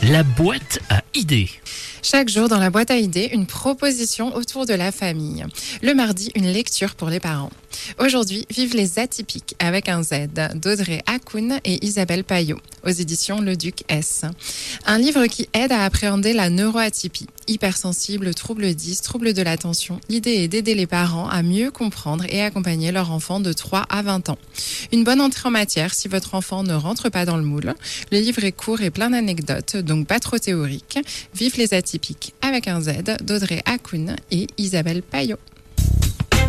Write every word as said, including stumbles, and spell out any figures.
La boîte à idées. Chaque jour dans la boîte à idées, une proposition autour de la famille. Le mardi, une lecture pour les parents. Aujourd'hui, Vive les atypiques avec un Z d'Audrey Hakoun et Isabelle Payot aux éditions Le Duc S. Un livre qui aide à appréhender la neuroatypie. Hypersensible, trouble dix, trouble de l'attention. L'idée est d'aider les parents à mieux comprendre et accompagner leur enfant de trois à vingt ans. Une bonne entrée en matière si votre enfant ne rentre pas dans le moule. Le livre est court et plein d'anecdotes, donc pas trop théorique. Vive les atypiques avec un Z d'Audrey Hakoun et Isabelle Payot.